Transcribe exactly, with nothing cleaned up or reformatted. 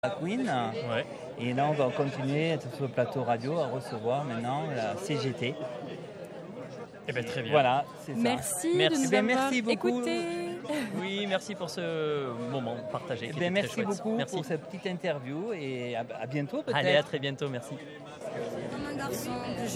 Queen. Ouais. Et là, on va continuer sur le plateau radio à recevoir maintenant la C G T. Eh ben, très bien. Voilà, c'est ça. Merci, Merci. de nous Eh ben, avoir merci beaucoup. écoutés. Oui, merci pour ce moment partagé. Eh qui ben, était très merci chouette. beaucoup Merci. pour cette petite interview et à, à bientôt peut-être. Allez, à très bientôt. Merci. Comme un garçon que